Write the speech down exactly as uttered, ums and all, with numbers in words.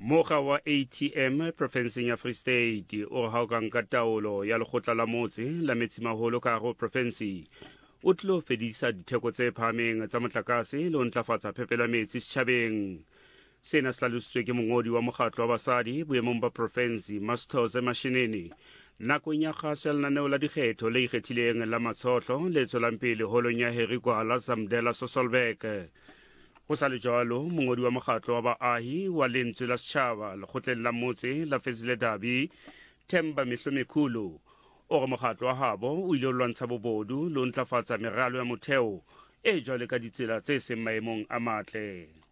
Moga wa A T M Profenseng ya Free State o haokang ka taolo ya lekgotla la motse la metsimaholo ka hare ho province o tlo fedisa ditheko tse phahameng tsa motlakase le ho ntlafatsa phepelo ya metsi setjhabeng. Sena se hlalositswe ke mongodi wa mokgatlo wa basadi boemong ba province Masthoze Mashinini nakong ya kgaso ya lenaneo la dikgetho le ikgethileng la matshotlo le tswelang pele holong ya Harry Gwala Zamdela Sasolburg. Ho sa le jwalo, mongodi wa mokgatlo wa baahi wa lentswe la setjhaba lekgotleng la motse la Fezile Dabi Themba Mehlomekhulu o re mokgatlo wa habo o ile ho lwantsha bobodu le ho ntlafatsa meralo ya motheo e jwale ka ditsela tse seng maemong a matle.